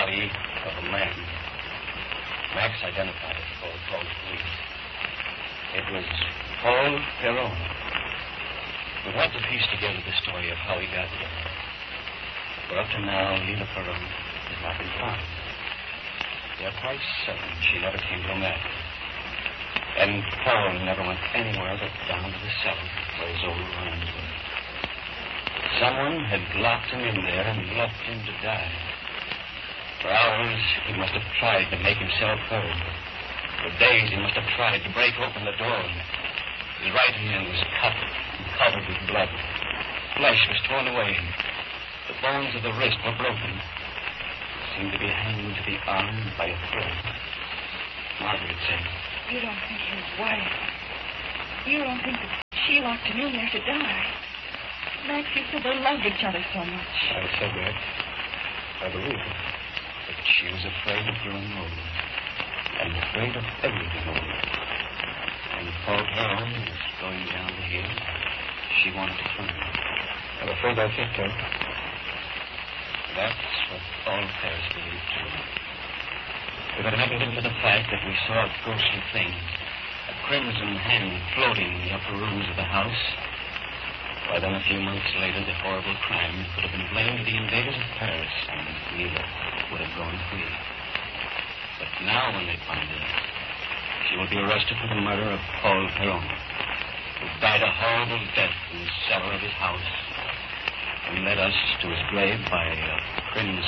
body of a man. Max identified it before he called the police. It was Paul Perron. We've had to piece together the story of how he got there. But up to now, Lila Perron has not been found. We are quite certain she never came to America. And Paul never went anywhere but down to the cellar where his old ruins were. Someone had locked him in there and left him to die. For hours, he must have tried to make himself heard. For days, he must have tried to break open the door. His right hand was cut and covered with blood. Flesh was torn away. The bones of the wrist were broken. He seemed to be hanging to the arm by a thread. Margaret said, "You don't think his wife... You don't think that she locked him in there to die. Max, you said they loved each other so much." I said that. I believe it. But she was afraid of growing old. And afraid of everything old. And Paul Perron was going down the hill. She wanted to find him. I'm afraid that's it, Tom. That's what all Paris believed, too. If it hadn't been for the fact that we saw a ghostly thing, a crimson hand floating in the upper rooms of the house, why, then a few months later, the horrible crime could have been blamed to the invaders of Paris, and Lila would have gone free. But now, when they find her, she will be arrested for the murder of Paul Perron, who died a horrible death in the cellar of his house and led us to his grave by a crimson